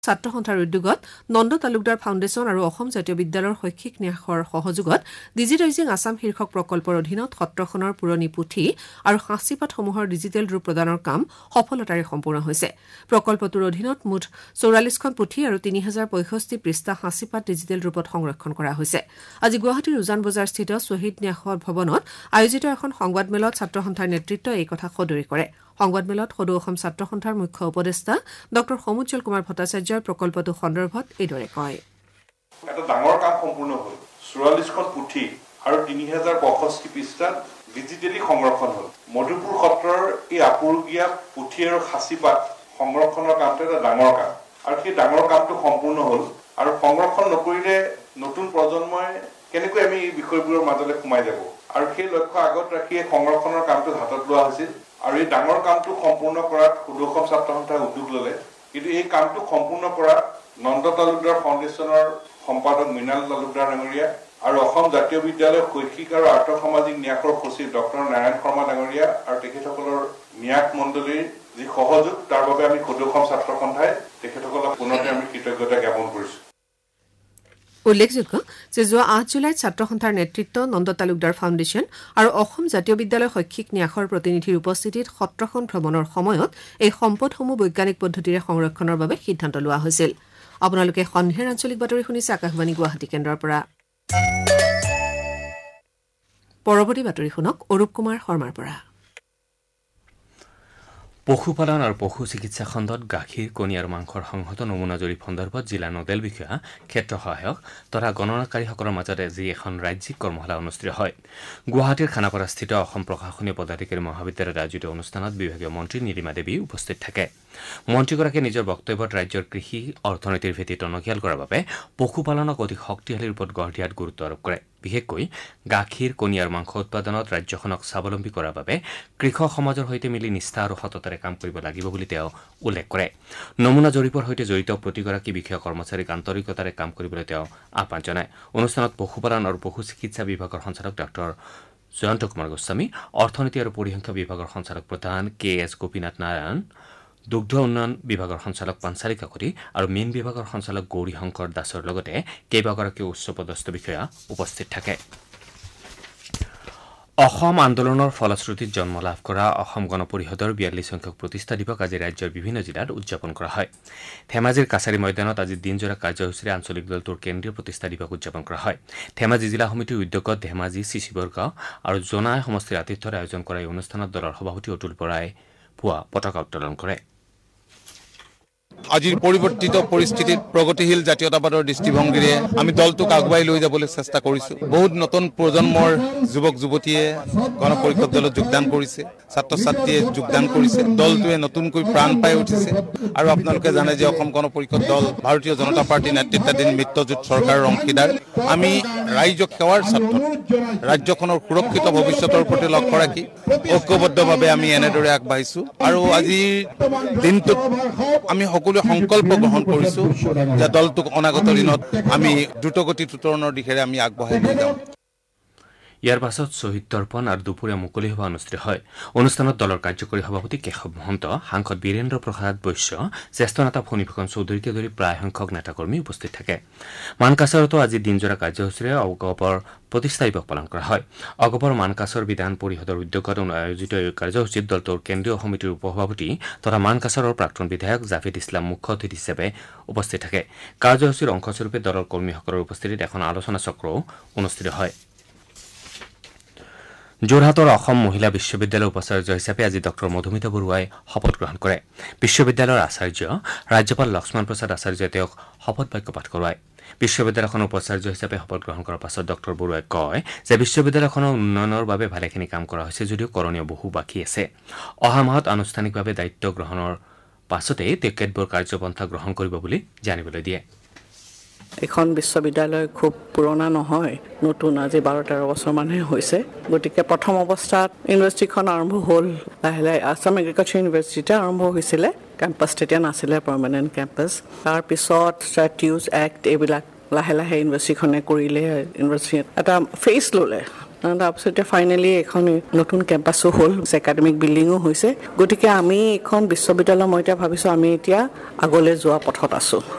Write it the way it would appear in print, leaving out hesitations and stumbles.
ছাত্ৰ সন্থাৰ উদ্যোগত নন্দ তালুকদাৰ ফাউণ্ডেশ্যন আৰু অসম জাতীয় বিদ্যালয়ৰ শৈক্ষিক ন্যাসৰ সহযোগত ডিজিটাইজিং আছাম শীৰ্ষক প্ৰকল্পৰ অধীনত সত্ৰখনৰ পুৰণি পুথি আৰু সাঁচিপাতসমূহৰ ডিজিটেল ৰূপ প্ৰদানৰ কাম সফলতাৰে সম্পূৰ্ণ হৈছে। প্ৰকল্পটোৰ অধীনত মুঠ ৪৪খন পুথি আৰু ৩,০৬৫ পৃষ্ঠা সাঁচিপাত ডিজিটেল ৰূপত সংৰক্ষণ কৰা হৈছে। আজি গুৱাহাটীৰ উজান বজাৰস্থিত শ্বহীদ ন্যাস ভৱনত আয়োজিত এখন সংবাদমেলত ছাত্ৰ সন্থাৰ নেতৃত্বই এই কথা সদৰি কৰে। সংবাদমেলত সদৌ অসম ছাত্ৰ সন্থাৰ মুখ্য উপদেষ্টা ড সমুজ্জ্বল কুমাৰ ভট্টাচাৰ্যই প্ৰকল্পটো সন্দৰ্ভত এইদৰে কয়। এটা ডাঙৰ কাম সম্পূৰ্ণ হ'ল। ৪৪খন পুথি আৰু ৩,০৬৫ পৃষ্ঠাত ডিজিটেলি সংৰক্ষণ হ'ল। মধুপুৰ সত্ৰৰ এই আপুৰুগীয়া পুথি আৰু সাঁচিপাত সংৰক্ষণৰ কামটো এটা ডাঙৰ কাম আৰু সেই ডাঙৰ কামটো সম্পূৰ্ণ হ'ল। আৰু সংৰক্ষণ নকৰিলে নতুন প্ৰজন্মই কেনেকৈ আমি এই বিষয়বোৰৰ মাজলৈ সোমাই যাব আৰু সেই লক্ষ্য আগত ৰাখি সংৰক্ষণৰ কামটো হাতত লোৱা হৈছিল। আৰু এই ডাঙৰ কামটো সম্পূৰ্ণ কৰাত সদৌ অসম ছাত্ৰ সন্থাই উদ্যোগ ল'লে। কিন্তু এই কামটো সম্পূৰ্ণ কৰা নন্দ তালুকদাৰ ফাউণ্ডেশ্যনৰ সম্পাদক মৃণাল তালুকদাৰ ডাঙৰীয়া আৰু অসম জাতীয় বিদ্যালয়ৰ শৈক্ষিক আৰু আৰ্থ সামাজিক ন্যাসৰ সচিব ড নাৰায়ণ শৰ্মা ডাঙৰীয়া আৰু তেখেতসকলৰ ন্যাস মণ্ডলীৰ যি সহযোগ তাৰ বাবে আমি সদৌ অসম ছাত্ৰ সন্থাই তেখেতসকলক পুনৰতে আমি কৃতজ্ঞতা জ্ঞাপন কৰিছোঁ। উল্লেখযোগ্য যে যোৱা ৮ জুলাইত ছাত্ৰ সন্থাৰ নেতৃত্ব নন্দ তালুকদাৰ ফাউণ্ডেশ্যন আৰু অসম জাতীয় বিদ্যালয় শৈক্ষিক ন্যাসৰ প্ৰতিনিধিৰ উপস্থিতিত সত্ৰখন ভ্ৰমণৰ সময়ত এই সম্পদসমূহ বৈজ্ঞানিক পদ্ধতিৰে সংৰক্ষণৰ বাবে সিদ্ধান্ত লোৱা হৈছিল। আপোনালোকে সন্ধিয়াৰ আঞ্চলিক বাতৰি শুনিছে আকাশবাণী গুৱাহাটী কেন্দ্ৰৰ পৰা। পৰৱৰ্তী বাতৰি শুনক অৰূপ কুমাৰ শৰ্মাৰ পৰা। পশুপালন আৰু পশু চিকিৎসা খণ্ডত গাখীৰ, কণী আৰু মাংসৰ সংহত নমুনা জৰীপ সন্দৰ্ভত জিলা নডেল বিষয়া, ক্ষেত্ৰ সহায়ক তথা গণনাকাৰীসকলৰ মাজত আজি এখন ৰাজ্যিক কৰ্মশালা অনুষ্ঠিত হয়। গুৱাহাটীৰ খানাপাৰাস্থিত অসম প্ৰশাসনীয় পদাধিকাৰী মহাবিদ্যালয়ত আয়োজিত অনুষ্ঠানত বিভাগীয় মন্ত্ৰী নীলিমা দেৱী উপস্থিত থাকে। মন্ত্ৰীগৰাকীয়ে নিজৰ বক্তব্যত ৰাজ্যৰ কৃষি অৰ্থনীতিৰ ভেটি টনকিয়াল কৰাৰ বাবে পশুপালনক অধিক শক্তিশালী ৰূপত গঢ় দিয়াত গুৰুত্ব আৰোপ কৰে। বিশেষকৈ গাখীৰ, কণী আৰু মাংস উৎপাদনত ৰাজ্যখনক স্বাৱলম্বী কৰাৰ বাবে কৃষক সমাজৰ সৈতে মিলি নিষ্ঠা আৰু সততাৰে কাম কৰিব লাগিব বুলি তেওঁ উল্লেখ কৰে। নমুনা জৰীপৰ সৈতে জড়িত প্ৰতিগৰাকী বিষয়া কৰ্মচাৰীক আন্তৰিকতাৰে কাম কৰিবলৈ তেওঁ আহ্বান জনায়। অনুষ্ঠানত পশুপালন আৰু পশু চিকিৎসা বিভাগৰ সঞ্চালক ডাঃ জয়ন্ত কুমাৰ গোস্বামী, অৰ্থনীতি আৰু পৰিসংখ্যা বিভাগৰ সঞ্চালক প্ৰধান KS গোপীনাথ নাৰায়ণ, দুগ্ধ উন্নয়ন বিভাগৰ সঞ্চালক পাঞ্চালী কাকতি আৰু মীন বিভাগৰ সঞ্চালক গৌৰী শংকৰ দাসৰ লগতে কেইবাগৰাকীও উচ্চপদস্থ বিষয়া উপস্থিত থাকে। অসম আন্দোলনৰ ফলশ্ৰুতিত জন্ম লাভ কৰা অসম গণ পৰিষদৰ ৪২ সংখ্যক প্ৰতিষ্ঠা দিৱস আজি ৰাজ্যৰ বিভিন্ন জিলাত উদযাপন কৰা হয়। ধেমাজিৰ কাছাৰী ময়দানত আজি দিনজোৰা কাৰ্যসূচীৰে আঞ্চলিক দলটোৰ কেন্দ্ৰীয় প্ৰতিষ্ঠা দিৱস উদযাপন কৰা হয়। ধেমাজি জিলা সমিতিৰ উদ্যোগত ধেমাজি, চিচিবৰগাঁও আৰু জোনাই সমষ্টিৰ আতিথ্যত আয়োজন কৰা এই অনুষ্ঠানত দলৰ সভাপতি অতুল বৰাই পুৱা পতাকা উত্তোলন কৰে। আজিৰ পৰিৱৰ্তিত পৰিস্থিতিত প্ৰগতিশীল জাতীয়তাবাদৰ দৃষ্টিভংগীৰে আমি দলটোক আগুৱাই লৈ যাবলৈ চেষ্টা কৰিছো। বহুত নতুন প্ৰজন্মৰ যুৱক যুৱতীয়ে গণ পৰিষদ দলত যোগদান কৰিছে, ছাত্ৰ ছাত্ৰীয়ে যোগদান কৰিছে। দলটোৱে নতুনকৈ প্ৰাণ পাই উঠিছে আৰু আপোনালোকে জানে যে অসম গণ পৰিষদ দল ভাৰতীয় জনতা পাৰ্টীৰ নেতৃত্বাধীন মিত্ৰজোঁট চৰকাৰৰ অংশীদাৰ। আমি ৰাইজক সেৱাৰ স্বাৰ্থত ৰাজ্যখনৰ সুৰক্ষিত ভৱিষ্যতৰ প্ৰতি লক্ষ্য ৰাখি ঐক্যবদ্ধভাৱে আমি এনেদৰে আগবাঢ়িছো আৰু আজিৰ দিনটোত আমি সকলোৱে সংকল্প গ্ৰহণ কৰিছো যে দলটোক অনাগত দিনত আমি দ্ৰুতগতিত উত্তৰণৰ দিশেৰে আমি আগবঢ়াই লৈ যাম। ইয়াৰ পাছত শ্বহীদ তৰ্পণ আৰু দুপৰীয়া মুকলি সভা অনুষ্ঠিত হয়। অনুষ্ঠানত দলৰ কাৰ্যকৰী সভাপতি কেশৱ মহন্ত, সাংসদ বীৰেন্দ্ৰ প্ৰসাদ বৈশ্য, জ্যেষ্ঠ নেতা ফণীভূষণ চৌধুৰীকে ধৰি প্ৰায় সংখ্যক নেতাকৰ্মী উপস্থিত থাকে। মানকাছাৰতো আজি দিনজোৰা কাৰ্যসূচীৰে অগপৰ প্ৰতিষ্ঠা দিৱস পালন কৰা হয়। অগপৰ মানকাছৰ বিধান পৰিষদৰ উদ্যোগত আয়োজিত এই কাৰ্যসূচীত দলটোৰ কেন্দ্ৰীয় সমিতিৰ উপসভাপতি তথা মানকাছাৰৰ প্ৰাক্তন বিধায়ক জাভেদ ইছলাম মুখ্য অতিথি হিচাপে উপস্থিত থাকে। কাৰ্যসূচীৰ অংশস্বৰূপে দলৰ কৰ্মীসকলৰ উপস্থিতিত এখন আলোচনা চক্ৰও অনুষ্ঠিত হয়। যোৰহাটৰ অসম মহিলা বিশ্ববিদ্যালয়ৰ উপাচাৰ্য হিচাপে আজি ডঃ মধুমিতা বৰুৱাই শপত গ্ৰহণ কৰে। বিশ্ববিদ্যালয়ৰ আচাৰ্য ৰাজ্যপাল লক্ষ্মণ প্ৰসাদ আচাৰ্যই তেওঁক শপত বাক্য পাঠ কৰোৱায়। বিশ্ববিদ্যালয়খনৰ উপাচাৰ্য হিচাপে শপত গ্ৰহণ কৰাৰ পাছত ডঃ বৰুৱাই কয় যে বিশ্ববিদ্যালয়খনৰ উন্নয়নৰ বাবে ভালেখিনি কাম কৰা হৈছে যদিও কৰণীয় বহু বাকী আছে। অহা মাহত আনুষ্ঠানিকভাৱে দায়িত্ব গ্ৰহণৰ পাছতেই তেওঁ কেতবোৰ কাৰ্যপন্থা গ্ৰহণ কৰিব বুলি জানিবলৈ দিয়ে। এখন বিশ্ববিদ্যালয় খুব পুৰণা নহয়, নতুন, আজি 12-13 বছৰ মানহে হৈছে। গতিকে প্ৰথম অৱস্থাত ইউনিভাৰ্চিটিখন আৰম্ভ হ'ল লাহে লাহে। আছাম এগ্ৰিকালচাৰ ইউনিভাৰ্চিটিতে আৰম্ভ হৈছিলে, কেম্পাছ তেতিয়া নাছিলে পাৰ্মানেণ্ট কেম্পাছ। তাৰপিছত ষ্টেটিউজ এক্ট এইবিলাক লাহে লাহে ইউনিভাৰ্চিটিখনে কৰিলে, ইউনিভাৰ্চিটিত এটা ফেচ ল'লে। তাৰপিছত এতিয়া ফাইনেলি এখন নতুন কেম্পাছো হ'ল, একাডেমিক বিল্ডিঙো হৈছে। গতিকে আমি এইখন বিশ্ববিদ্যালয়, মই এতিয়া ভাবিছোঁ আমি এতিয়া আগলৈ যোৱা পথত আছোঁ।